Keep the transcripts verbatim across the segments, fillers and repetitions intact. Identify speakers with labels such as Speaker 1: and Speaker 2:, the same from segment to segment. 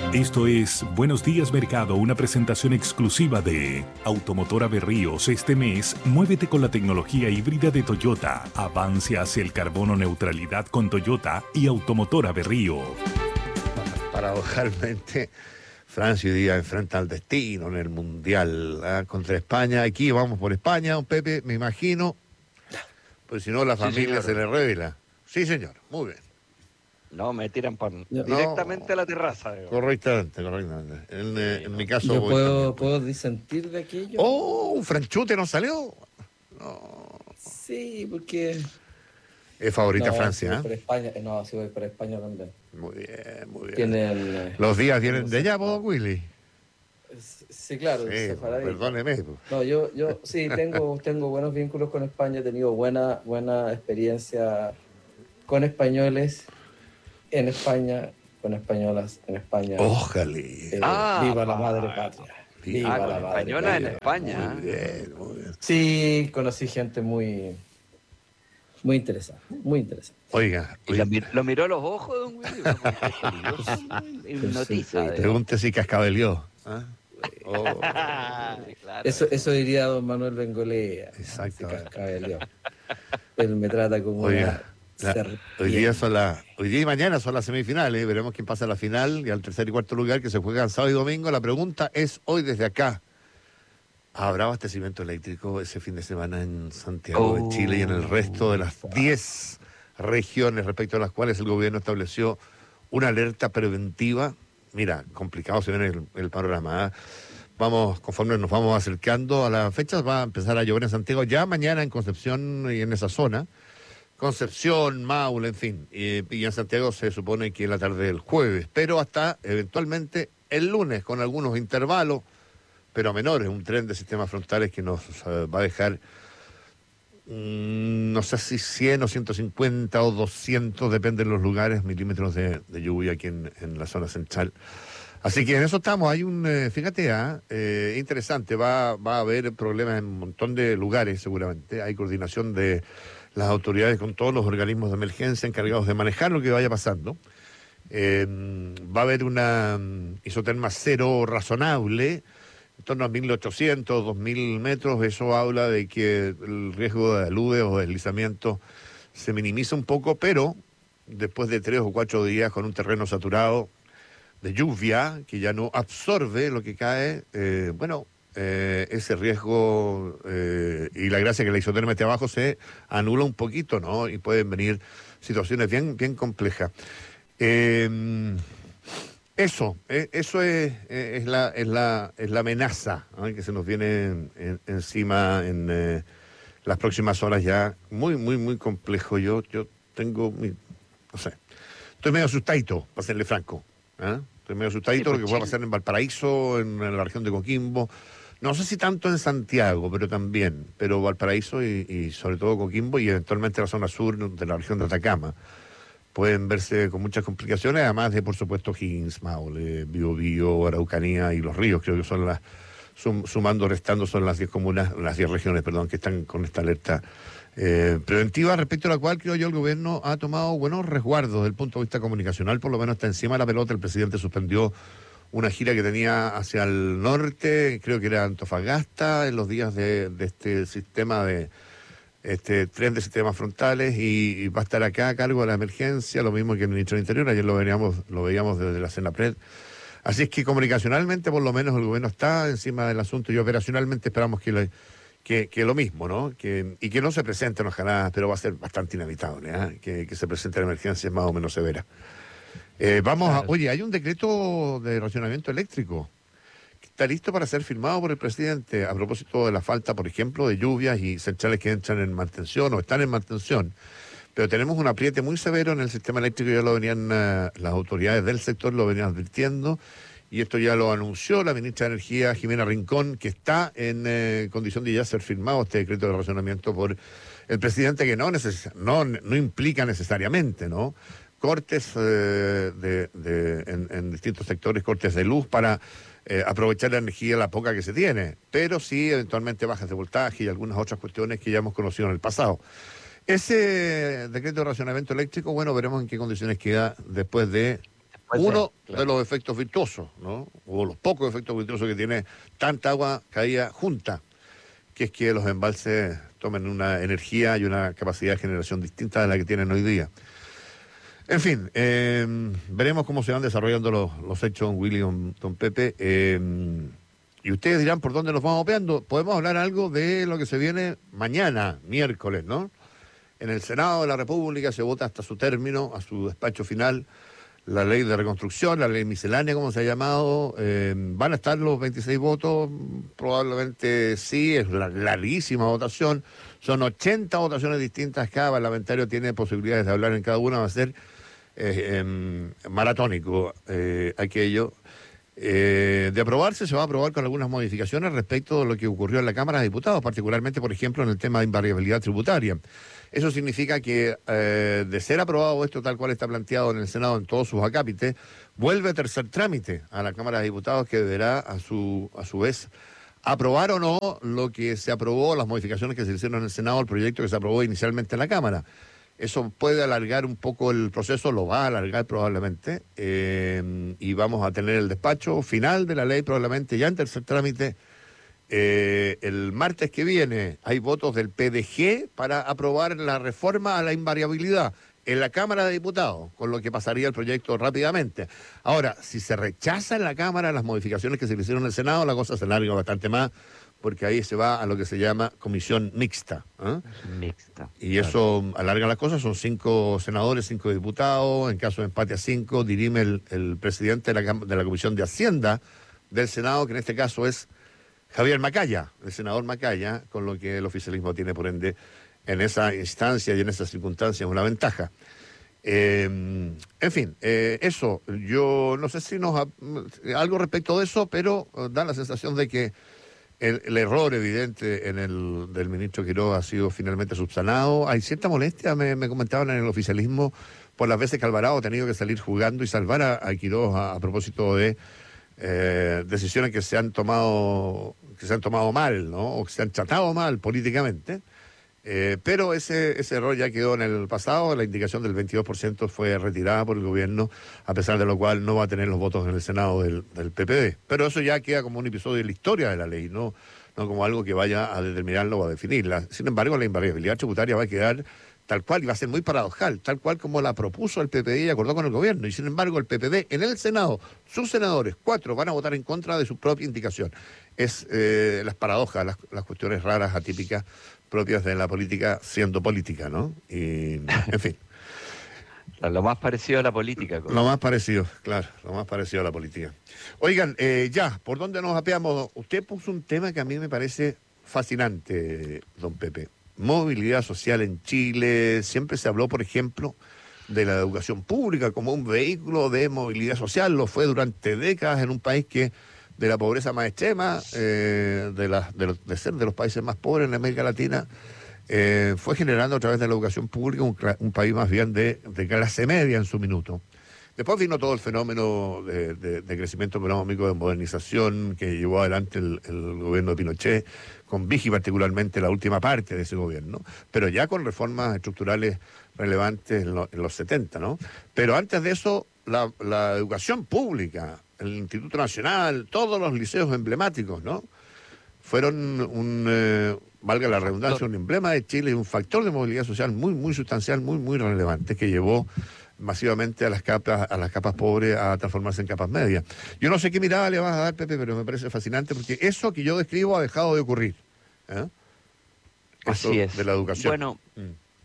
Speaker 1: Esto es Buenos Días Mercado, una presentación exclusiva de Automotora Berríos. Este mes, muévete con la tecnología híbrida de Toyota. Avance hacia el carbono neutralidad con Toyota y Automotora Berrío.
Speaker 2: Paradojalmente, Francia hoy día enfrenta al destino en el Mundial, ¿eh? Contra España. Aquí vamos por España, don Pepe, me imagino. Pues si no, la
Speaker 3: Sí,
Speaker 2: familia
Speaker 3: señor.
Speaker 2: se le revela. Sí, señor, muy bien.
Speaker 3: No, me tiran por
Speaker 4: Yo-
Speaker 3: directamente
Speaker 2: No.
Speaker 3: a la terraza. digo.
Speaker 2: Correctamente, correctamente. En, eh,
Speaker 3: Sí,
Speaker 2: en
Speaker 3: no.
Speaker 2: mi caso
Speaker 4: Yo
Speaker 2: voy
Speaker 4: puedo,
Speaker 2: también, pues.
Speaker 4: puedo disentir de aquello.
Speaker 2: ¡Oh! Un franchute nos salió.
Speaker 4: Sí, porque.
Speaker 2: Es favorita
Speaker 4: No, sí
Speaker 2: Francia,
Speaker 4: voy
Speaker 2: ¿eh?
Speaker 4: por España. No, sí voy por España también.
Speaker 2: Muy bien, muy bien.
Speaker 4: Tienen. eh,
Speaker 2: Los días vienen de allá,
Speaker 4: no
Speaker 2: ¿vos, Willy?
Speaker 4: sé, Sí, claro,
Speaker 2: Sí,
Speaker 4: sefaradí.
Speaker 2: perdóneme. pues.
Speaker 4: No, yo, yo sí tengo, tengo buenos vínculos con España, he tenido buena, buena experiencia con españoles en España, con españolas en España.
Speaker 2: Ojalá.
Speaker 4: Eh,
Speaker 3: Ah,
Speaker 4: viva la
Speaker 3: pa-
Speaker 4: madre patria. Viva
Speaker 3: Ah, con
Speaker 4: la madre
Speaker 3: española en
Speaker 4: patria.
Speaker 3: España.
Speaker 2: Muy bien, muy bien.
Speaker 4: Sí, conocí gente muy, muy interesante, muy interesante.
Speaker 2: Oiga,
Speaker 3: Y lo,
Speaker 2: oiga,
Speaker 3: mir- lo miró a los ojos, don Willy. Como que es peligroso, hipnotiza.
Speaker 4: Sí,
Speaker 3: digo.
Speaker 2: pregunte si cascabelió. ¿Ah? Oh,
Speaker 3: Claro.
Speaker 4: Eso, eso diría don Manuel Bengolea.
Speaker 2: Exacto.
Speaker 4: Ese cascabeleo. Él me trata como
Speaker 2: Oiga,
Speaker 4: una
Speaker 2: la- hoy día son las, hoy día y mañana son las semifinales, veremos quién pasa a la final y al tercer y cuarto lugar que se juegan sábado y domingo. La pregunta es hoy desde acá, ¿habrá abastecimiento eléctrico ese fin de semana en Santiago de
Speaker 3: Oh.
Speaker 2: Chile y en el resto de las diez regiones respecto a las cuales el gobierno estableció una alerta preventiva? Mira, complicado se ve el, el panorama, ¿eh? Vamos, conforme nos vamos acercando a las fechas, va a empezar a llover en Santiago ya mañana en Concepción y en esa zona. Concepción, Maule, en fin. Y, y en Santiago se supone que en la tarde del jueves, pero hasta eventualmente el lunes con algunos intervalos, pero menores, un tren de sistemas frontales que nos eh, va a dejar, mm, no sé si cien o ciento cincuenta o doscientos, depende de los lugares, milímetros de, de lluvia aquí en, en la zona central. Así que en eso estamos, hay un, eh, fíjate, ah, eh, interesante, va, va a haber problemas en un montón de lugares seguramente, hay coordinación de las autoridades con todos los organismos de emergencia encargados de manejar lo que vaya pasando. Eh, va a haber una mm, isoterma cero razonable, en torno a mil ochocientos, dos mil metros, eso habla de que el riesgo de aludes o deslizamiento se minimiza un poco, pero después de tres o cuatro días con un terreno saturado de lluvia, que ya no absorbe lo que cae, eh, bueno, eh, ese riesgo eh, y la gracia que la isoterma esté abajo se anula un poquito, ¿no? Y pueden venir situaciones bien, bien complejas. Eh, eso, eh, eso es, eh, es, la, es, la, es la amenaza, ¿no? Que se nos viene en- en- encima en eh, las próximas horas ya. Muy, muy, muy complejo. Yo, yo tengo, mi, no sé, estoy medio asustadito, para serle franco. ¿Ah? Estoy medio asustadito
Speaker 3: Sí, pues,
Speaker 2: lo que puede
Speaker 3: Chile.
Speaker 2: pasar en Valparaíso, en, en la región de Coquimbo. No sé si tanto en Santiago, pero también. Pero Valparaíso y, y sobre todo Coquimbo y eventualmente la zona sur de la región de Atacama pueden verse con muchas complicaciones, además de, por supuesto, Higgins, Maule, Biobío, Araucanía y Los Ríos, creo que son las, sum- sumando, restando, son las diez comunas, las diez regiones, perdón, que están con esta alerta eh, preventiva, respecto a la cual creo yo el gobierno ha tomado buenos resguardos desde el punto de vista comunicacional, por lo menos está encima de la pelota. El presidente suspendió una gira que tenía hacia el norte, creo que era Antofagasta, en los días de, de este sistema de este tren de sistemas frontales y, y va a estar acá a cargo de la emergencia, lo mismo que el ministro del Interior, ayer lo veníamos, lo veíamos desde la Senapred. Así es que comunicacionalmente por lo menos el gobierno está encima del asunto y operacionalmente esperamos que, le- que, que lo mismo, ¿no? Que, y que no se presenten ojalá, pero va a ser bastante inevitable, ¿ah? que, que se presenten emergencias más o menos severas. Eh, vamos a,
Speaker 4: Claro.
Speaker 2: oye, hay un decreto de racionamiento eléctrico que está listo para ser firmado por el presidente a propósito de la falta, por ejemplo, de lluvias y centrales que entran en mantención o están en mantención. Pero tenemos un apriete muy severo en el sistema eléctrico, ya lo venían eh, las autoridades del sector, lo venían advirtiendo, y esto ya lo anunció la ministra de Energía, Jimena Rincón, que está en eh, condición de ya ser firmado este decreto de racionamiento por el presidente, que no, neces no, no implica necesariamente, ¿no? Cortes eh, de, de, en, en distintos sectores, cortes de luz para eh, aprovechar la energía, la poca que se tiene, pero sí eventualmente bajas de voltaje y algunas otras cuestiones que ya hemos conocido en el pasado. Ese decreto de racionamiento eléctrico, bueno, veremos en qué condiciones queda después de
Speaker 3: Puede
Speaker 2: uno
Speaker 3: ser, claro.
Speaker 2: de los efectos virtuosos, ¿no? O los pocos efectos virtuosos que tiene tanta agua caída junta, que es que los embalses tomen una energía y una capacidad de generación distinta de la que tienen hoy día. En fin, eh, veremos cómo se van desarrollando los, los hechos, don Willy, don, don Pepe. Eh, y ustedes dirán por dónde nos vamos opeando. Podemos hablar algo de lo que se viene mañana, miércoles, ¿no? En el Senado de la República se vota hasta su término, a su despacho final, la ley de reconstrucción, la ley miscelánea, como se ha llamado. Eh, ¿Van a estar los veintiséis votos? Probablemente sí, es la larguísima votación. Son ochenta votaciones distintas, cada parlamentario tiene posibilidades de hablar en cada una, va a ser eh, eh, maratónico eh, aquello. Eh, de aprobarse, se va a aprobar con algunas modificaciones respecto de lo que ocurrió en la Cámara de Diputados, particularmente, por ejemplo, en el tema de invariabilidad tributaria. Eso significa que, eh, de ser aprobado esto tal cual está planteado en el Senado en todos sus acápites, vuelve a tercer trámite a la Cámara de Diputados, que deberá a su, a su vez aprobar o no lo que se aprobó, las modificaciones que se hicieron en el Senado, el proyecto que se aprobó inicialmente en la Cámara. Eso puede alargar un poco el proceso, lo va a alargar probablemente, eh, y vamos a tener el despacho final de la ley probablemente ya en tercer trámite eh, el martes que viene. Hay votos del P D G para aprobar la reforma a la invariabilidad en la Cámara de Diputados, con lo que pasaría el proyecto rápidamente. Ahora, si se rechaza en la Cámara las modificaciones que se le hicieron en el Senado, la cosa se alarga bastante más, porque ahí se va a lo que se llama comisión mixta. ¿eh?
Speaker 3: Mixta.
Speaker 2: Y eso alarga las cosas, son cinco senadores, cinco diputados, en caso de empate a cinco, dirime el, el presidente de la, de la Comisión de Hacienda del Senado, que en este caso es Javier Macaya, el senador Macaya, con lo que el oficialismo tiene, por ende, en esa instancia y en esas circunstancias una ventaja. Eh, en fin, eh, eso, yo no sé si nos... algo respecto de eso, pero da la sensación de que El, el error evidente en el del ministro Quiroga ha sido finalmente subsanado. Hay cierta molestia, me, me comentaban en el oficialismo, por las veces que Alvarado ha tenido que salir jugando y salvar a, a Quiroga a, a propósito de eh, decisiones que se han tomado que se han tomado mal, ¿no? O que se han tratado mal políticamente. Eh, pero ese, ese error ya quedó en el pasado. La indicación del veintidós por ciento fue retirada por el gobierno, a pesar de lo cual no va a tener los votos en el Senado del, del P P D. Pero eso ya queda como un episodio de la historia de la ley, no, no como algo que vaya a determinarlo o a definirla. Sin embargo, la invariabilidad tributaria va a quedar tal cual, y va a ser muy paradojal, tal cual como la propuso el P P D y acordó con el gobierno. Y sin embargo, el P P D en el Senado, sus senadores, cuatro, van a votar en contra de su propia indicación. Es eh, las paradojas, las, las cuestiones raras, atípicas, propias de la política siendo política, ¿no? Y, en fin.
Speaker 3: Lo más parecido a la política.
Speaker 2: Lo más parecido, claro, lo más parecido a la política. Oigan, eh, ya, ¿por dónde nos apeamos? Usted puso un tema que a mí me parece fascinante, don Pepe. Movilidad social en Chile. Siempre se habló, por ejemplo, de la educación pública como un vehículo de movilidad social. Lo fue durante décadas en un país que de la pobreza más extrema, eh, de, la, de, los, de ser de los países más pobres en América Latina, eh, fue generando a través de la educación pública un, un país más bien de, de clase media en su minuto. Después vino todo el fenómeno de, de, de crecimiento económico, de modernización que llevó adelante el, el gobierno de Pinochet, con Vigi particularmente la última parte de ese gobierno, pero ya con reformas estructurales relevantes en, lo, en los setenta, ¿no? Pero antes de eso, la, la educación pública, el Instituto Nacional, todos los liceos emblemáticos, ¿no? Fueron un, eh, valga la redundancia, un emblema de Chile y un factor de movilidad social muy, muy sustancial, muy, muy relevante, que llevó masivamente a las capas, a las capas pobres a transformarse en capas medias. Yo no sé qué mirada le vas a dar, Pepe, pero me parece fascinante porque eso que yo describo ha dejado de ocurrir. ¿eh? Eso
Speaker 3: Así es.
Speaker 2: De la educación.
Speaker 3: Bueno,
Speaker 2: mm.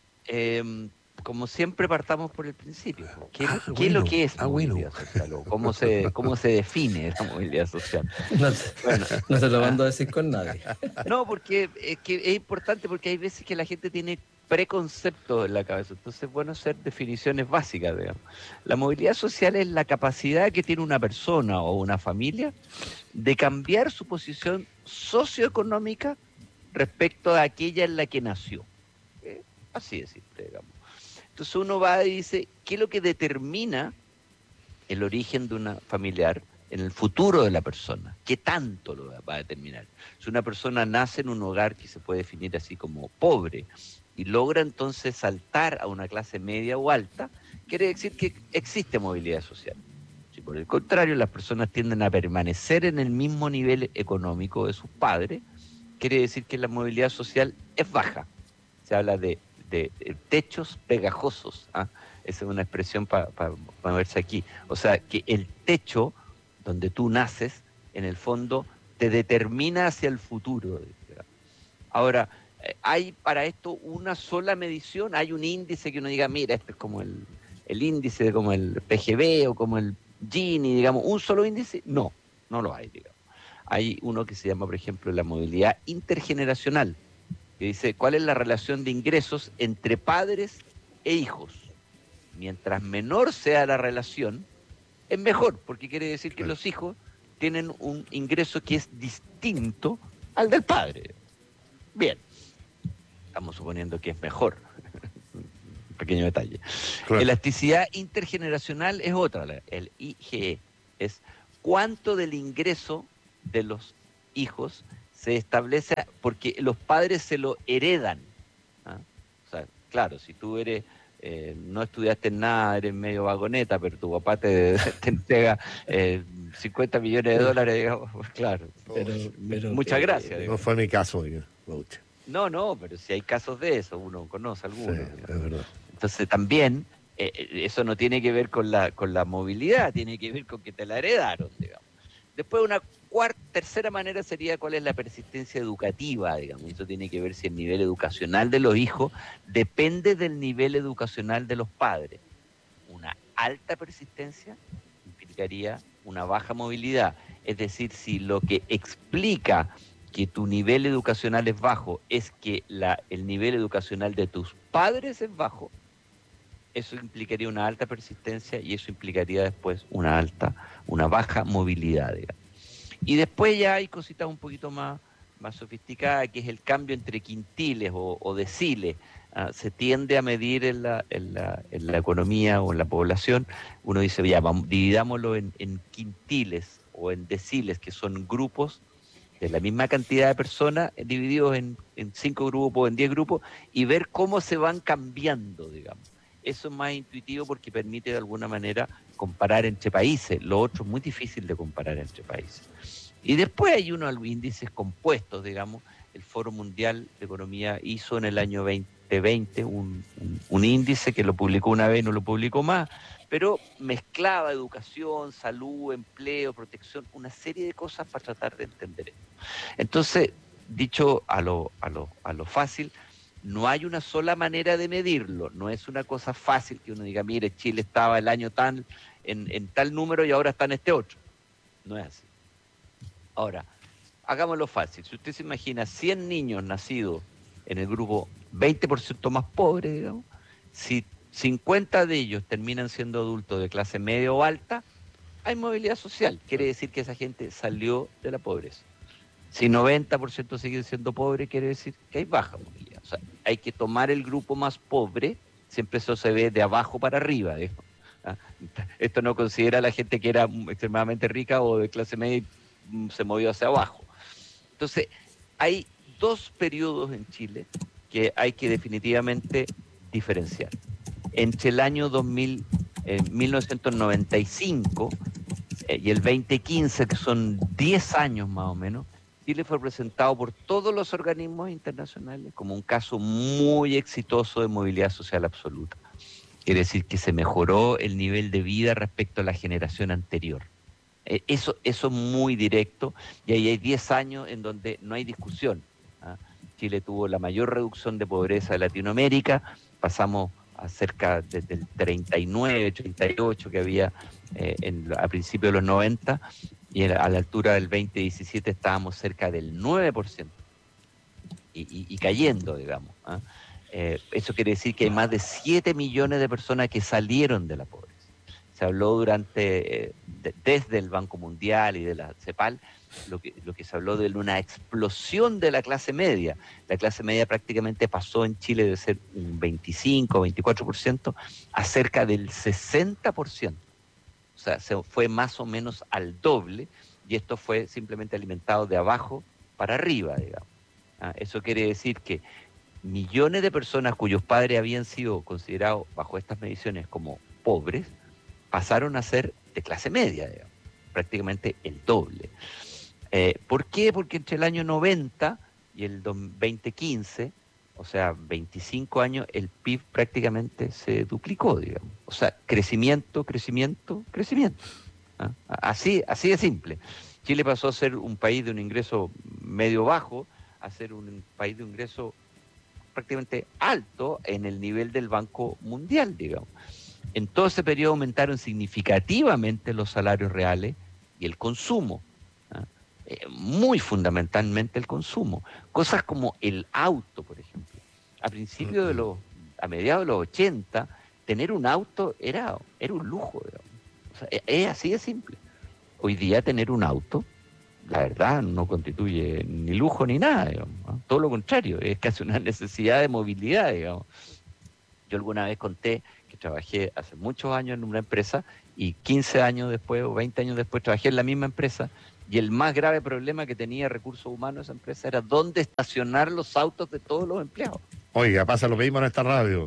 Speaker 3: eh, como siempre partamos por el principio. ¿Qué,
Speaker 2: Ah,
Speaker 3: ¿qué
Speaker 2: bueno.
Speaker 3: es lo que es
Speaker 2: Ah,
Speaker 3: movilidad
Speaker 2: bueno.
Speaker 3: social? ¿O ¿Cómo se, cómo se define la movilidad social?
Speaker 4: No, te-
Speaker 3: Bueno,
Speaker 4: no se lo mando a decir con nadie.
Speaker 3: no, porque es, que es importante porque hay veces que la gente tiene preconceptos en la cabeza. Entonces es bueno hacer definiciones básicas, digamos. La movilidad social es la capacidad que tiene una persona o una familia de cambiar su posición socioeconómica respecto a aquella en la que nació. ¿Eh? Así de simple, digamos. Entonces uno va y dice, ¿qué es lo que determina el origen de una familiar en el futuro de la persona? ¿Qué tanto lo va a determinar? Si una persona nace en un hogar que se puede definir así como pobre y logra entonces saltar a una clase media o alta, quiere decir que existe movilidad social. por el contrario las personas tienden a permanecer en el mismo nivel económico de sus padres, quiere decir que la movilidad social es baja. Se habla de, de, de techos pegajosos, ¿ah? Esa es una expresión para pa, pa verse aquí. O sea, que el techo donde tú naces, en el fondo, te determina hacia el futuro. Ahora, ¿hay para esto una sola medición? ¿Hay un índice que uno diga, mira, este es como el, el índice, como el P G B o como el Gini, digamos, un solo índice? No, no lo hay, digamos. Hay uno que se llama, por ejemplo, la movilidad intergeneracional, que dice cuál es la relación de ingresos entre padres e hijos. Mientras menor sea la relación, es mejor, porque quiere decir que los hijos tienen un ingreso que es distinto al del padre. Bien, estamos suponiendo que es mejor. Un pequeño detalle. Claro. Elasticidad intergeneracional es otra, el I G E, es cuánto del ingreso de los hijos se establece, porque los padres se lo heredan. ¿Ah? O sea, claro, si tú eres... Eh, no estudiaste nada, eres medio vagoneta, pero tu papá te, te entrega eh, cincuenta millones de dólares, digamos, pues claro. Pero, pero muchas que, gracias.
Speaker 2: No fue mi caso, digamos.
Speaker 3: No, no, pero si hay casos de eso, uno conoce algunos.
Speaker 2: Sí, es verdad.
Speaker 3: Entonces también, eh, eso no tiene que ver con la, con la movilidad, tiene que ver con que te la heredaron, digamos. Después una cuarta, tercera manera sería cuál es la persistencia educativa, digamos. Eso tiene que ver si el nivel educacional de los hijos depende del nivel educacional de los padres. Una alta persistencia implicaría una baja movilidad. Es decir, si lo que explica que tu nivel educacional es bajo es que la, el nivel educacional de tus padres es bajo, eso implicaría una alta persistencia y eso implicaría después una alta, una baja movilidad, digamos. Y después ya hay cositas un poquito más, más sofisticadas, que es el cambio entre quintiles o, o deciles. Uh, se tiende a medir en la, en, la, en la economía o en la población. Uno dice, ya, vamos, dividámoslo en, en quintiles o en deciles, que son grupos de la misma cantidad de personas, divididos en, en cinco grupos o en diez grupos, y ver cómo se van cambiando, digamos. Eso es más intuitivo porque permite de alguna manera comparar entre países. Lo otro es muy difícil de comparar entre países. Y después hay unos índices compuestos, digamos. El Foro Mundial de Economía hizo en el año veinte veinte un, un, un índice que lo publicó una vez y no lo publicó más, pero mezclaba educación, salud, empleo, protección, una serie de cosas para tratar de entender esto. Entonces, dicho a lo, a lo, a lo fácil, no hay una sola manera de medirlo, no es una cosa fácil que uno diga, mire, Chile estaba el año tal, en, en tal número y ahora está en este otro. No es así. Ahora, hagámoslo fácil. Si usted se imagina cien niños nacidos en el grupo veinte por ciento más pobre, digamos, si cincuenta de ellos terminan siendo adultos de clase media o alta, hay movilidad social. Quiere decir que esa gente salió de la pobreza. Si noventa por ciento siguen siendo pobres, quiere decir que hay baja movilidad. O sea, hay que tomar el grupo más pobre, siempre eso se ve de abajo para arriba, digamos. ¿Ah? Esto no considera a la gente que era extremadamente rica o de clase media y se movió hacia abajo. Entonces, hay dos periodos en Chile que hay que definitivamente diferenciar. Entre el año dos mil, eh, mil novecientos noventa y cinco eh, y el veinte quince, que son diez años más o menos, Chile fue presentado por todos los organismos internacionales como un caso muy exitoso de movilidad social absoluta. Quiere decir que se mejoró el nivel de vida respecto a la generación anterior. Eh, eso, eso es muy directo, y ahí hay diez años en donde no hay discusión. ¿Ah? Chile tuvo la mayor reducción de pobreza de Latinoamérica, pasamos a cerca de, del treinta y nueve, treinta y ocho que había eh, en, a principios de los noventa, y a la altura del veinte diecisiete estábamos cerca del nueve por ciento, y, y, y cayendo, digamos. ¿Ah? Eh, eso quiere decir que hay más de siete millones de personas que salieron de la pobreza. Se habló durante, eh, de, desde el Banco Mundial y de la CEPAL, lo que, lo que se habló de una explosión de la clase media. La clase media prácticamente pasó en Chile de ser un veinticinco, veinticuatro por ciento a cerca del sesenta por ciento. O sea, se fue más o menos al doble, y esto fue simplemente alimentado de abajo para arriba, digamos. ¿Ah? Eso quiere decir que millones de personas cuyos padres habían sido considerados bajo estas mediciones como pobres, pasaron a ser de clase media, digamos, prácticamente el doble. Eh, ¿Por qué? Porque entre el año noventa y el dos mil quince, o sea, veinticinco años, el P I B prácticamente se duplicó, digamos. O sea, crecimiento, crecimiento, crecimiento. ¿Ah? Así, así de simple. Chile pasó a ser un país de un ingreso medio bajo a ser un país de un ingreso prácticamente alto en el nivel del Banco Mundial, digamos. En todo ese periodo aumentaron significativamente los salarios reales y el consumo. ¿Ah? Eh, muy fundamentalmente el consumo. Cosas como el auto, por ejemplo. A principios de los, a mediados de los ochenta, tener un auto era, era un lujo, digamos. O sea, es así de simple. Hoy día tener un auto, la verdad, no constituye ni lujo ni nada, digamos, ¿no? Todo lo contrario, es casi una necesidad de movilidad, digamos. Yo alguna vez conté que trabajé hace muchos años en una empresa y quince años después o veinte años después trabajé en la misma empresa y el más grave problema que tenía recursos humanos esa empresa era dónde estacionar los autos de todos los empleados.
Speaker 2: Oiga, pasa lo mismo en esta radio.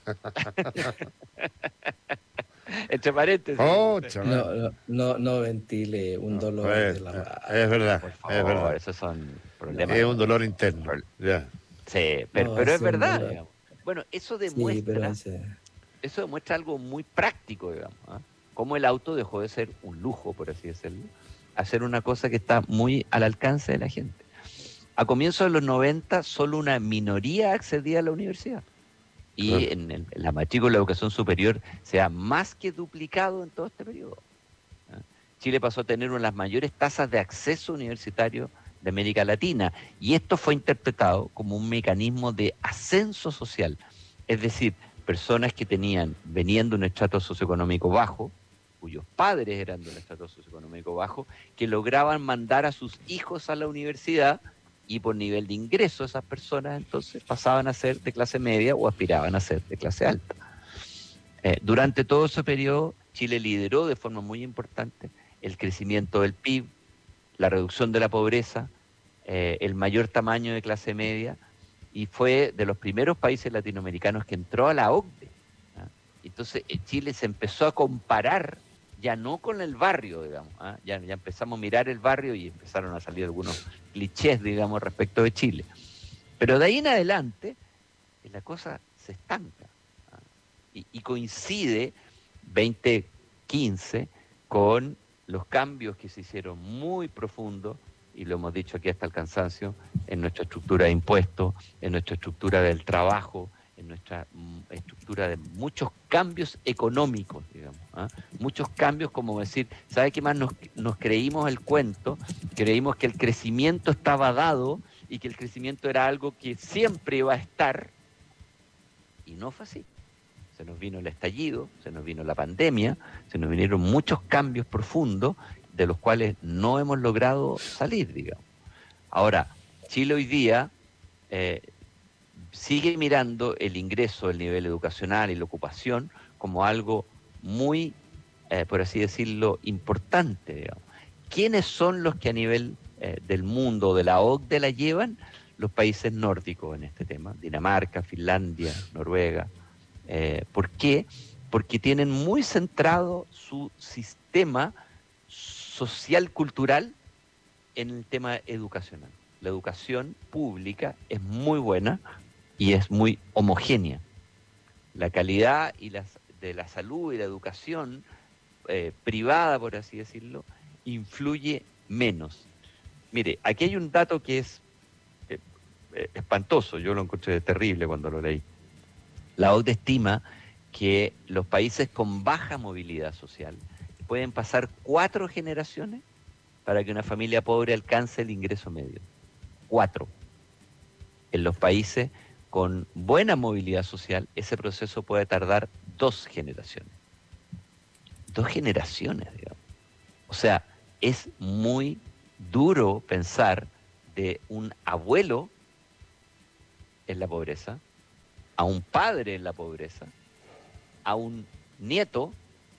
Speaker 3: Entre paréntesis.
Speaker 2: Oh,
Speaker 4: No, no, no, no ventile un
Speaker 2: no,
Speaker 4: dolor
Speaker 2: es,
Speaker 4: de la
Speaker 2: es verdad,
Speaker 3: Por
Speaker 2: es
Speaker 3: favor,
Speaker 2: verdad.
Speaker 3: esos son problemas.
Speaker 2: Es un dolor interno. Ya.
Speaker 3: Sí, pero,
Speaker 4: No,
Speaker 3: pero es
Speaker 4: sí,
Speaker 3: verdad,
Speaker 4: no.
Speaker 3: digamos. Bueno, eso
Speaker 4: Sí,
Speaker 3: demuestra,
Speaker 4: pero sí.
Speaker 3: eso demuestra algo muy práctico, digamos, ¿ah? Cómo el auto dejó de ser un lujo, por así decirlo, a ser una cosa que está muy al alcance de la gente. A comienzos de los noventa, solo una minoría accedía a la universidad. Y
Speaker 2: Claro.
Speaker 3: en, el- en la matrícula de la educación superior se ha más que duplicado en todo este periodo. ¿Ah? Chile pasó a tener una de las mayores tasas de acceso universitario de América Latina, y esto fue interpretado como un mecanismo de ascenso social, es decir, personas que tenían, venían de un estrato socioeconómico bajo, cuyos padres eran de un estrato socioeconómico bajo, que lograban mandar a sus hijos a la universidad y por nivel de ingreso esas personas entonces pasaban a ser de clase media o aspiraban a ser de clase alta. Eh, durante todo ese periodo, Chile lideró de forma muy importante el crecimiento del P I B, la reducción de la pobreza, eh, el mayor tamaño de clase media, y fue de los primeros países latinoamericanos que entró a la O C D E. ¿Ah? Entonces eh, Chile se empezó a comparar ya no con el barrio, digamos, ¿ah? ya, ya empezamos a mirar el barrio y empezaron a salir algunos clichés, digamos, respecto de Chile. Pero de ahí en adelante eh, la cosa se estanca, ¿ah? y, y coincide veinte quince con los cambios que se hicieron muy profundos, y lo hemos dicho aquí hasta el cansancio, en nuestra estructura de impuestos, en nuestra estructura del trabajo, en nuestra mm, estructura de muchos cambios económicos, digamos, ¿ah? Muchos cambios, como decir, ¿sabe qué más nos, nos creímos el cuento? Creímos que el crecimiento estaba dado y que el crecimiento era algo que siempre iba a estar, y no fue así. Se nos vino el estallido, se nos vino la pandemia, se nos vinieron muchos cambios profundos de los cuales no hemos logrado salir, digamos. Ahora, Chile hoy día eh, sigue mirando el ingreso, el nivel educacional y la ocupación como algo muy, eh, por así decirlo, importante, digamos. ¿Quiénes son los que a nivel eh, del mundo, de la O C D E la llevan? Los países nórdicos en este tema, Dinamarca, Finlandia, Noruega. Eh, ¿Por qué? Porque tienen muy centrado su sistema social cultural en el tema educacional. La educación pública es muy buena y es muy homogénea. La calidad y las, de la salud y la educación eh, privada, por así decirlo, influye menos. Mire, aquí hay un dato que es eh, eh, espantoso, yo lo encontré terrible cuando lo leí. La O C D E estima que los países con baja movilidad social pueden pasar cuatro generaciones para que una familia pobre alcance el ingreso medio. Cuatro. En los países con buena movilidad social, ese proceso puede tardar dos generaciones. Dos generaciones, digamos. O sea, es muy duro pensar de un abuelo en la pobreza, a un padre en la pobreza, a un nieto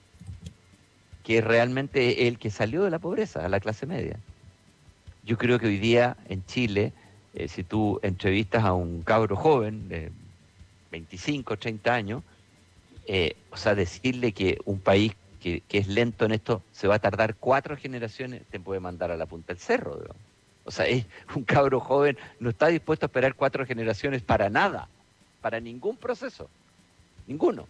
Speaker 3: que realmente es el que salió de la pobreza, a la clase media. Yo creo que hoy día en Chile, eh, si tú entrevistas a un cabro joven de veinticinco, treinta años, eh, o sea, decirle que un país que, que es lento en esto, se va a tardar cuatro generaciones, te puede mandar a la punta del cerro, digamos. O sea, es, un cabro joven no está dispuesto a esperar cuatro generaciones para nada, para ningún proceso, ninguno.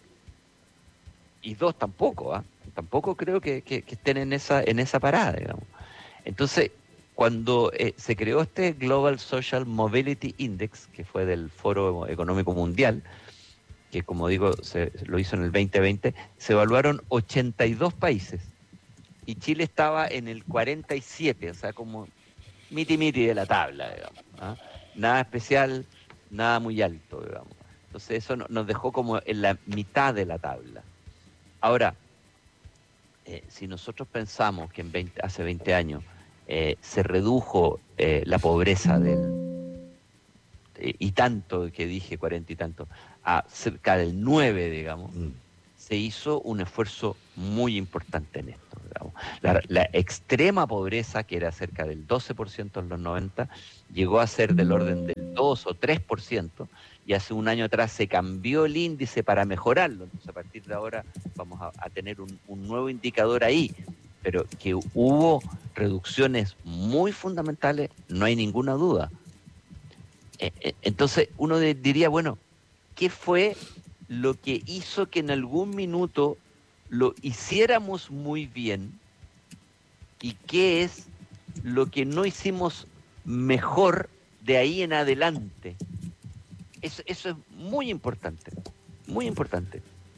Speaker 3: Y dos tampoco, ¿ah? Tampoco creo que, que, que estén en esa, en esa parada, digamos. Entonces, cuando eh, se creó este Global Social Mobility Index, que fue del Foro Económico Mundial, que como digo, se, lo hizo en el veinte veinte, se evaluaron ochenta y dos países. Y Chile estaba en el cuarenta y siete, o sea, como miti miti de la tabla, digamos, ¿ah? Nada especial, nada muy alto, digamos. Entonces eso no, nos dejó como en la mitad de la tabla. Ahora, eh, si nosotros pensamos que en veinte, hace veinte años eh, se redujo eh, la pobreza del, eh, y tanto que dije, cuarenta y tanto, a cerca del nueve, digamos, mm. se hizo un esfuerzo muy importante en esto, digamos. La, la extrema pobreza, que era cerca del doce por ciento en los noventa, llegó a ser del orden del dos o tres por ciento, y hace un año atrás se cambió el índice para mejorarlo. Entonces, a partir de ahora vamos a, a tener un, un nuevo indicador ahí, pero que hubo reducciones muy fundamentales, no hay ninguna duda. Eh, entonces, uno de, diría, bueno, ¿qué fue lo que hizo que en algún minuto lo hiciéramos muy bien? ¿Y qué es lo que no hicimos mejor de ahí en adelante? Eso, eso es muy importante, muy importante.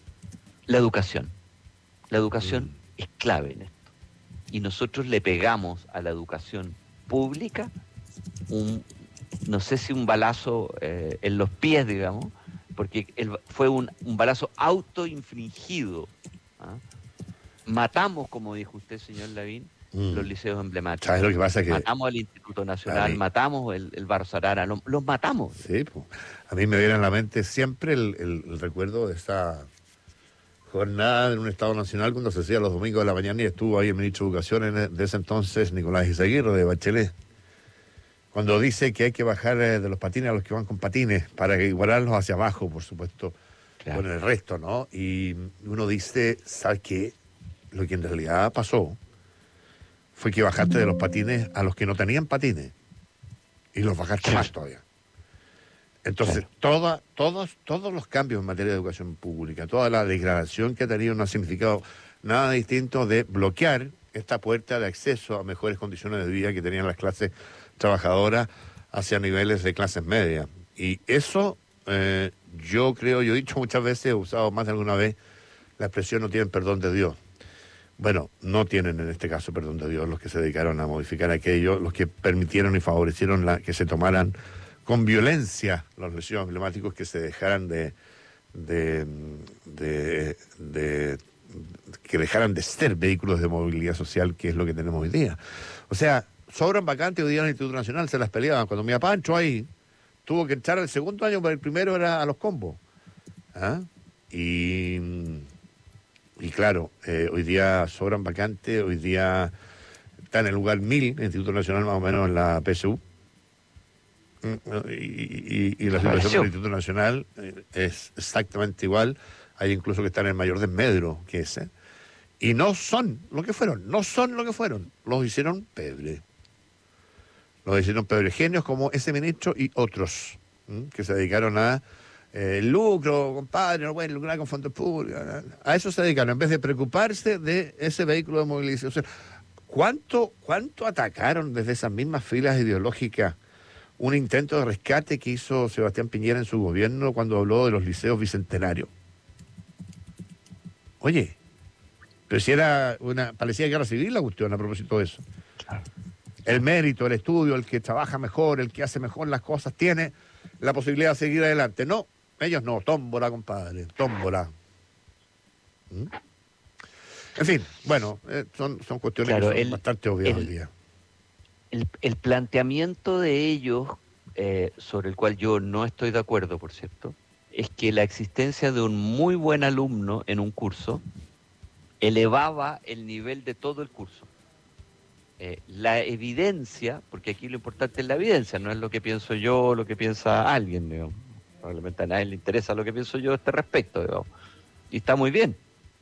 Speaker 3: La educación. La educación mm. es clave en esto. Y nosotros le pegamos a la educación pública un, no sé si un balazo eh, en los pies, digamos, porque el, fue un, un balazo autoinfligido. ¿Ah? Matamos, como dijo usted, señor Lavín, mm. los liceos emblemáticos.
Speaker 2: ¿Sabes lo que pasa? Que
Speaker 3: matamos al Instituto Nacional, mí, matamos el, el Barros Arana, lo, los matamos.
Speaker 2: Sí, pues, a mí me viene en la mente siempre el, el, el recuerdo de esa jornada en un Estado Nacional cuando se hacía los domingos de la mañana y estuvo ahí el ministro de Educación en, de ese entonces, Nicolás Izaguirre, de Bachelet, cuando dice que hay que bajar eh, de los patines a los que van con patines para igualarlos hacia abajo, por supuesto, claro, con el resto, ¿no? Y uno dice, ¿sabes qué? Lo que en realidad pasó fue que bajaste de los patines a los que no tenían patines y los bajaste claro. más todavía. Entonces, claro. toda, todos, todos los cambios en materia de educación pública, toda la degradación que ha tenido no ha significado nada distinto de bloquear esta puerta de acceso a mejores condiciones de vida que tenían las clases trabajadoras hacia niveles de clases medias. Y eso, eh, yo creo, yo he dicho muchas veces, he usado más de alguna vez la expresión no tienen perdón de Dios. Bueno, no tienen en este caso perdón de Dios los que se dedicaron a modificar aquello, los que permitieron y favorecieron la, que se tomaran con violencia los liceos emblemáticos, que se dejaran de, de, de, de, que dejaran de ser vehículos de movilidad social, que es lo que tenemos hoy día. O sea, sobran vacantes hoy día en el Instituto Nacional, se las peleaban. Cuando mi papá entró ahí, tuvo que entrar el segundo año, pero el primero era a los combos. ¿Ah? Y, y claro, eh, hoy día sobran vacantes, hoy día está en el lugar mil, el Instituto Nacional más o menos en la P S U. Y, y, y la situación del Instituto Nacional es exactamente igual. Hay incluso que están en el mayor desmedro que ese. Y no son lo que fueron, no son lo que fueron. Los hicieron pebre. Los hicieron pebre. Genios como ese ministro y otros, ¿m? que se dedicaron a eh, el lucro, compadre, no pueden lucrar con fondos públicos. A eso se dedicaron, en vez de preocuparse de ese vehículo de movilización. ¿Cuánto, cuánto atacaron desde esas mismas filas ideológicas un intento de rescate que hizo Sebastián Piñera en su gobierno cuando habló de los liceos bicentenarios? Oye, pero si era una, parecía guerra civil la cuestión a propósito de eso. Claro. El mérito, el estudio, el que trabaja mejor, el que hace mejor las cosas, tiene la posibilidad de seguir adelante. No, ellos no, tómbola, compadre, tómbola. ¿Mm? En fin, bueno, eh, son, son cuestiones claro, que son el, bastante obvias el, hoy día.
Speaker 3: El, el planteamiento de ellos, eh, sobre el cual yo no estoy de acuerdo, por cierto, es que la existencia de un muy buen alumno en un curso elevaba el nivel de todo el curso. Eh, la evidencia, porque aquí lo importante es la evidencia, no es lo que pienso yo, lo que piensa alguien, digamos. Probablemente a nadie le interesa lo que pienso yo a este respecto, digamos. Y está muy bien,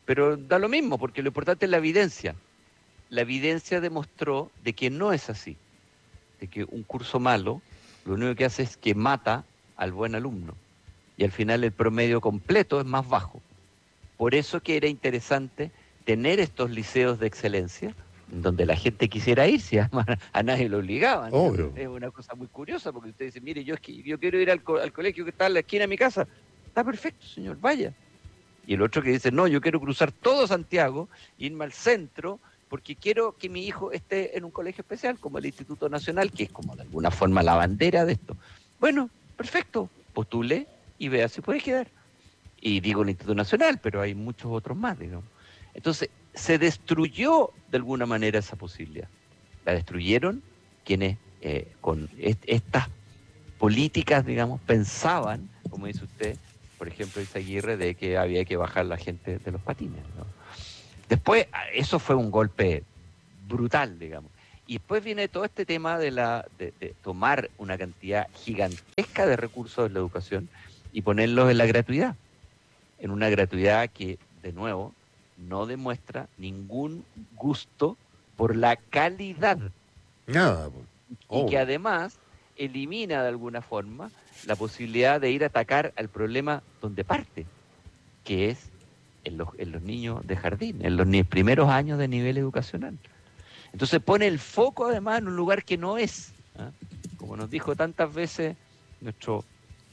Speaker 3: Pero da lo mismo, porque lo importante es la evidencia. La evidencia demostró de que no es así, de que un curso malo lo único que hace es que mata al buen alumno, y al final el promedio completo es más bajo. Por eso que era interesante tener estos liceos de excelencia, donde la gente quisiera ir, si a, a nadie lo obligaban.
Speaker 2: Obvio.
Speaker 3: Es una cosa muy curiosa, porque usted dice, mire, yo, es que, yo quiero ir al, co al colegio que está en la esquina de mi casa. Está perfecto, señor, vaya. Y el otro que dice, no, yo quiero cruzar todo Santiago, irme al centro, porque quiero que mi hijo esté en un colegio especial, como el Instituto Nacional, que es como de alguna forma la bandera de esto. Bueno, perfecto, postule y vea si puede quedar. Y digo el Instituto Nacional, pero hay muchos otros más, digamos. Entonces, se destruyó de alguna manera esa posibilidad. La destruyeron quienes eh, con est estas políticas, digamos, pensaban, como dice usted, por ejemplo, Izaguirre, de que había que bajar la gente de los patines, ¿no? Después, eso fue un golpe brutal, digamos. Y después viene todo este tema de, la, de, de tomar una cantidad gigantesca de recursos de la educación y ponerlos en la gratuidad. En una gratuidad que, de nuevo, no demuestra ningún gusto por la calidad.
Speaker 2: Nada.
Speaker 3: Y que además elimina de alguna forma la posibilidad de ir a atacar al problema donde parte, que es en los, en los niños de jardín, en los ni primeros años de nivel educacional. Entonces pone el foco además en un lugar que no es, ¿eh? Como nos dijo tantas veces nuestro,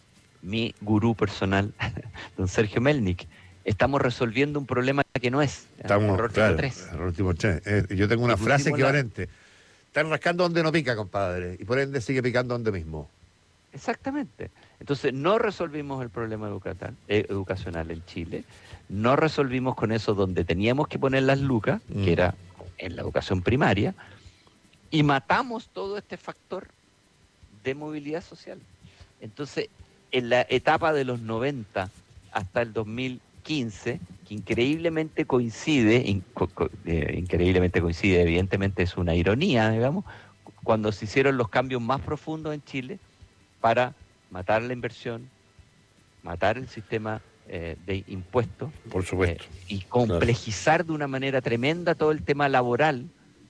Speaker 3: mi gurú personal, don Sergio Melnik, estamos resolviendo un problema que no es.
Speaker 2: Estamos,
Speaker 3: error
Speaker 2: claro,
Speaker 3: tres.
Speaker 2: error tipo tres. Eh, yo tengo una frase equivalente. Están rascando donde no pica, compadre, y por ende sigue picando donde mismo.
Speaker 3: Exactamente. Entonces no resolvimos el problema educatal, eh, educacional en Chile, no resolvimos con eso donde teníamos que poner las lucas, mm. que era en la educación primaria, y matamos todo este factor de movilidad social. Entonces, en la etapa de los noventa hasta el dos mil quince, que increíblemente coincide, in, co, co, eh, increíblemente coincide, evidentemente es una ironía, digamos, cuando se hicieron los cambios más profundos en Chile para matar la inversión, matar el sistema eh, de impuestos,
Speaker 2: por supuesto,
Speaker 3: eh, y complejizar claro. de una manera tremenda todo el tema laboral.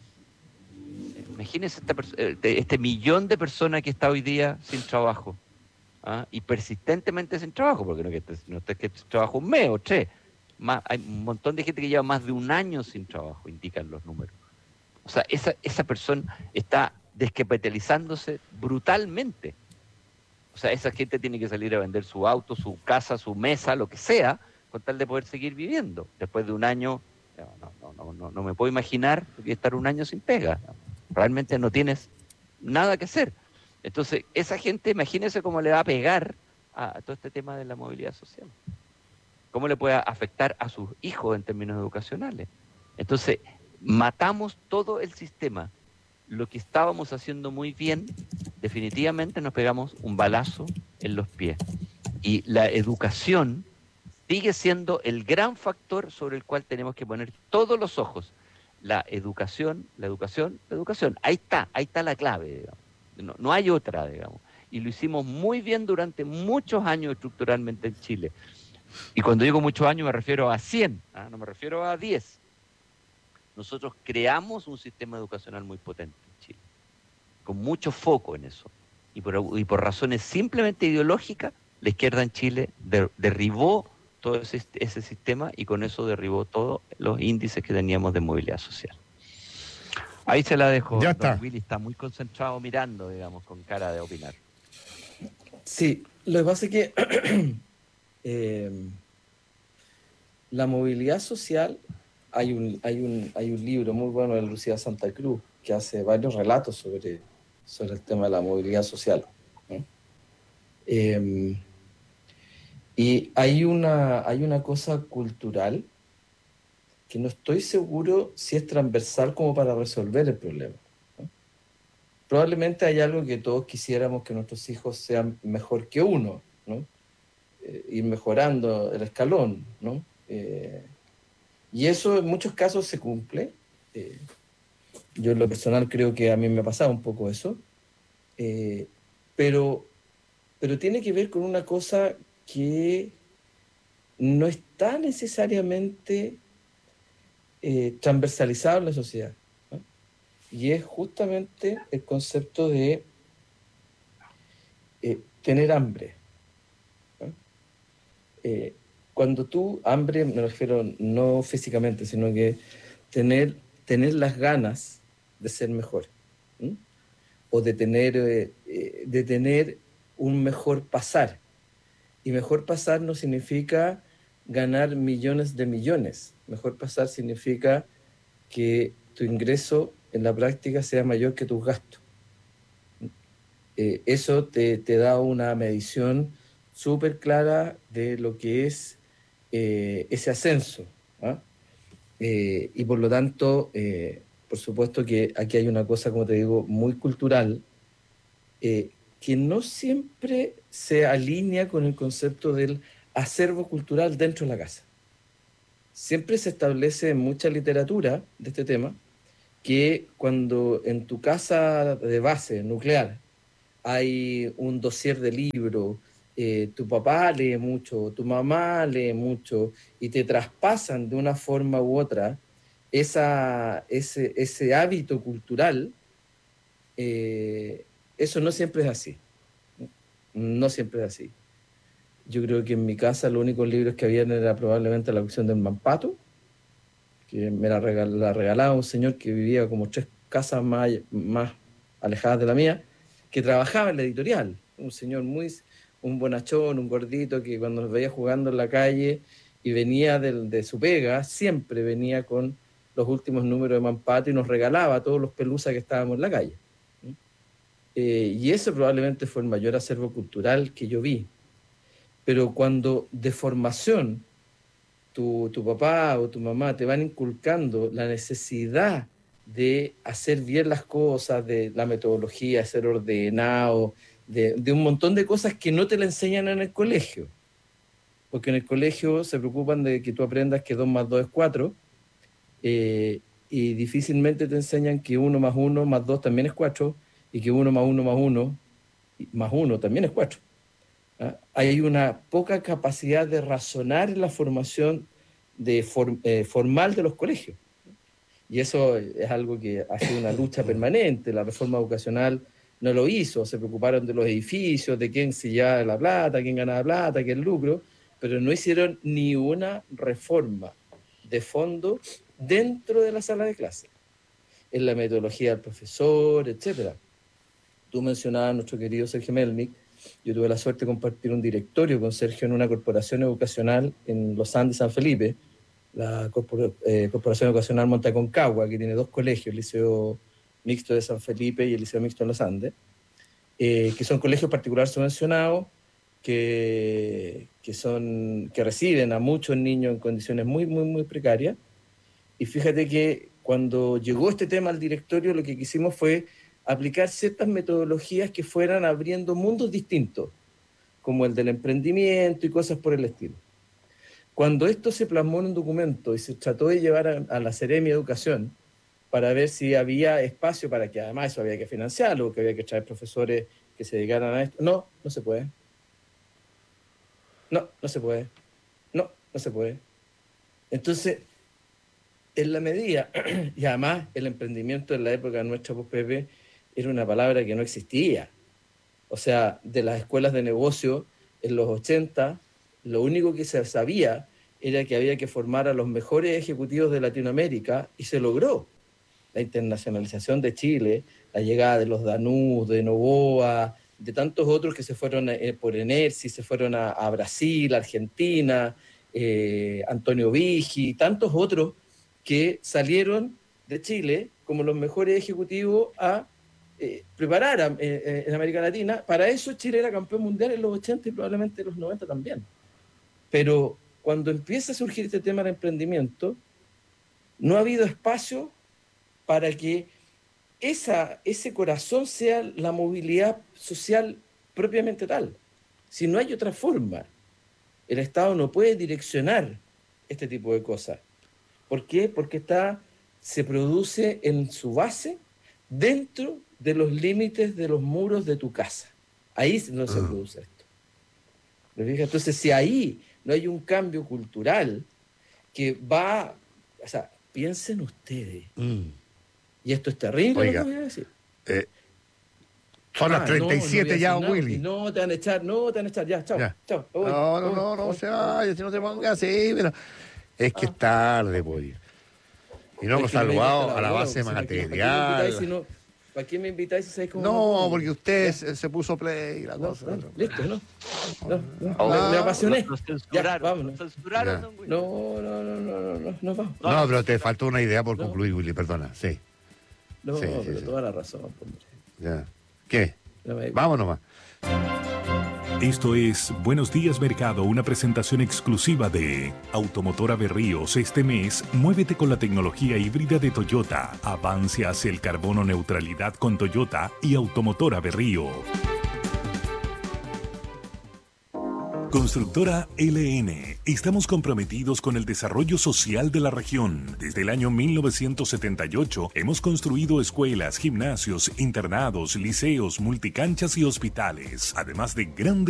Speaker 3: Imagínense esta, este millón de personas que está hoy día sin trabajo, ¿ah? Y persistentemente sin trabajo, porque no es que, no es que trabajo un mes o tres, más, hay un montón de gente que lleva más de un año sin trabajo, indican los números. O sea, esa, esa persona está descapitalizándose brutalmente. O sea, esa gente tiene que salir a vender su auto, su casa, su mesa, lo que sea, con tal de poder seguir viviendo. Después de un año, no, no, no, no, no me puedo imaginar que estar un año sin pega. Realmente no tienes nada que hacer. Entonces, esa gente, imagínese cómo le va a pegar a, a todo este tema de la movilidad social. Cómo le puede afectar a sus hijos en términos educacionales. Entonces, matamos todo el sistema. Lo que estábamos haciendo muy bien, definitivamente nos pegamos un balazo en los pies. Y la educación sigue siendo el gran factor sobre el cual tenemos que poner todos los ojos. La educación, la educación, la educación. Ahí está, ahí está la clave, digamos. No, no hay otra, digamos. Y lo hicimos muy bien durante muchos años estructuralmente en Chile. Y cuando digo muchos años me refiero a cien, ¿ah? No me refiero a diez. Nosotros creamos un sistema educacional muy potente en Chile, con mucho foco en eso. Y por, y por razones simplemente ideológicas, la izquierda en Chile der, derribó todo ese, ese sistema y con eso derribó todos los índices que teníamos de movilidad social. Ahí se la dejo.
Speaker 2: Ya está.
Speaker 3: Don Willy está muy concentrado mirando, digamos, con cara de opinar.
Speaker 4: Sí, lo que pasa es que eh, la movilidad social, hay un, hay, un, hay un libro muy bueno de Lucía Santa Cruz que hace varios relatos sobre, sobre el tema de la movilidad social, ¿no? Eh, y hay una, hay una cosa cultural que no estoy seguro si es transversal como para resolver el problema, ¿no? Probablemente hay algo que todos quisiéramos que nuestros hijos sean mejor que uno, ¿no? Eh, ir mejorando el escalón, ¿no? Eh, y eso en muchos casos se cumple. Eh, yo en lo personal creo que a mí me ha pasado un poco eso. Eh, pero, pero tiene que ver con una cosa que no está necesariamente eh, transversalizado en la sociedad, ¿no? Y es justamente el concepto de eh, tener hambre, ¿no? Eh, cuando tú, hambre me refiero no físicamente, sino que tener, tener las ganas de ser mejor, ¿no? O de tener, eh, eh, de tener un mejor pasar. Y mejor pasar no significa ganar millones de millones. Mejor pasar significa que tu ingreso en la práctica sea mayor que tus gastos. Eh, eso te, te da una medición súper clara de lo que es eh, ese ascenso, ¿ah? Eh, y por lo tanto, eh, por supuesto que aquí hay una cosa, como te digo, muy cultural, eh, que no siempre se alinea con el concepto del acervo cultural dentro de la casa. Siempre se establece en mucha literatura de este tema que cuando en tu casa de base nuclear hay un dossier de libros, eh, tu papá lee mucho, tu mamá lee mucho, y te traspasan de una forma u otra esa, ese, ese hábito cultural, eh, eso no siempre es así. No siempre es así. Yo creo que en mi casa los únicos libros que habían era probablemente La Cuestión del Mampato, que me la, regal, la regalaba un señor que vivía como tres casas más, más alejadas de la mía, que trabajaba en la editorial. Un señor muy, un bonachón, un gordito, que cuando nos veía jugando en la calle y venía de, de su pega, siempre venía con los últimos números de Mampato y nos regalaba a todos los pelusas que estábamos en la calle. Eh, y eso probablemente fue el mayor acervo cultural que yo vi. Pero cuando de formación tu, tu papá o tu mamá te van inculcando la necesidad de hacer bien las cosas, de la metodología, ser ordenado, de, de un montón de cosas que no te la enseñan en el colegio. Porque en el colegio se preocupan de que tú aprendas que dos más dos es cuatro, eh, y difícilmente te enseñan que uno más uno más dos también es cuatro, y que uno más uno más uno más uno también es cuatro. ¿Ah? Hay una poca capacidad de razonar en la formación de for, eh, formal de los colegios. Y eso es algo que ha sido una lucha permanente. La reforma educacional no lo hizo. Se preocuparon de los edificios, de quién se llevaba la plata, quién ganaba plata, qué el lucro, pero no hicieron ni una reforma de fondo dentro de la sala de clase, en la metodología del profesor, etcétera. Tú mencionabas a nuestro querido Sergio Melnik. Yo tuve la suerte de compartir un directorio con Sergio en una corporación educacional en Los Andes, San Felipe, la Corpor eh, Corporación Educacional Monte Aconcagua, que tiene dos colegios, el Liceo Mixto de San Felipe y el Liceo Mixto en Los Andes, eh, que son colegios particulares subvencionados, que, que, son, que reciben a muchos niños en condiciones muy, muy, muy precarias. Y fíjate que cuando llegó este tema al directorio, lo que quisimos fue aplicar ciertas metodologías que fueran abriendo mundos distintos, como el del emprendimiento y cosas por el estilo. Cuando esto se plasmó en un documento y se trató de llevar a, a la Seremi de Educación para ver si había espacio para que además eso había que financiarlo, que había que traer profesores que se dedicaran a esto, no, no se puede. No, no se puede. No, no se puede. Entonces, en la medida, y además el emprendimiento en la época nuestra, pues Pepe, era una palabra que no existía. O sea, de las escuelas de negocio en los ochenta, lo único que se sabía era que había que formar a los mejores ejecutivos de Latinoamérica, y se logró. La internacionalización de Chile, la llegada de los Danús, de Novoa, de tantos otros que se fueron eh, por Enersi, se fueron a, a Brasil, Argentina, eh, Antonio Vigi, tantos otros que salieron de Chile como los mejores ejecutivos a eh, preparar a, eh, en América Latina. Para eso Chile era campeón mundial en los ochenta y probablemente en los noventa también. Pero cuando empieza a surgir este tema del emprendimiento, no ha habido espacio para que esa, ese corazón sea la movilidad social propiamente tal. Si no hay otra forma, el Estado no puede direccionar este tipo de cosas. ¿Por qué? Porque está, se produce en su base dentro de los límites de los muros de tu casa. Ahí no se produce esto. Entonces, si ahí no hay un cambio cultural que va, o sea, piensen ustedes,
Speaker 2: Mm.
Speaker 4: y esto es terrible
Speaker 2: Oiga,
Speaker 4: lo que voy a decir.
Speaker 2: Eh, son las
Speaker 4: Ah,
Speaker 2: treinta y
Speaker 4: no, no
Speaker 2: siete
Speaker 4: voy a
Speaker 2: ya,
Speaker 4: decir nada,
Speaker 2: Willy.
Speaker 4: y no te van a echar, no te van a echar, ya, chao,
Speaker 2: Ya.
Speaker 4: chao. me voy,
Speaker 2: No,
Speaker 4: me
Speaker 2: no,
Speaker 4: voy,
Speaker 2: no,
Speaker 4: me
Speaker 2: no
Speaker 4: voy.
Speaker 2: se vaya, si no te pongas así, pero es que es tarde, pues. Y no
Speaker 4: Es
Speaker 2: hemos
Speaker 4: que no me
Speaker 2: saludado
Speaker 4: digas
Speaker 2: a la
Speaker 4: hora,
Speaker 2: base
Speaker 4: si ¿para qué- ¿para qué me
Speaker 2: material.
Speaker 4: invitáis si no- ¿Para qué me invitáis si sabéis cómo me
Speaker 2: No,
Speaker 4: pongo?
Speaker 2: porque usted
Speaker 4: Ya.
Speaker 2: se, se puso play y la
Speaker 4: No,
Speaker 2: cosa.
Speaker 4: dale, listo, no. No, no,
Speaker 3: Oh,
Speaker 4: me, me
Speaker 2: Ah,
Speaker 4: apasioné.
Speaker 3: Nos
Speaker 4: Ya,
Speaker 3: censuraron,
Speaker 4: vámonos.
Speaker 3: nos censuraron,
Speaker 2: Ya.
Speaker 3: don Willy.
Speaker 4: No, no, no, no, no, no, no, vamos.
Speaker 2: No, pero te faltó una idea por
Speaker 4: No.
Speaker 2: concluir, Willy, perdona. Sí,
Speaker 4: No,
Speaker 2: Sí, sí,
Speaker 4: pero
Speaker 2: sí.
Speaker 4: toda la razón, hombre.
Speaker 2: ya. ¿Qué?
Speaker 4: No me-
Speaker 2: Vámonos más.
Speaker 1: Esto es Buenos Días Mercado, una presentación exclusiva de Automotora Berríos. Este mes, muévete con la tecnología híbrida de Toyota. Avance hacia el carbono neutralidad con Toyota y Automotora Berrío. Constructora L N. Estamos comprometidos con el desarrollo social de la región. Desde el año mil novecientos setenta y ocho hemos construido escuelas, gimnasios, internados, liceos, multicanchas y hospitales, además de grandes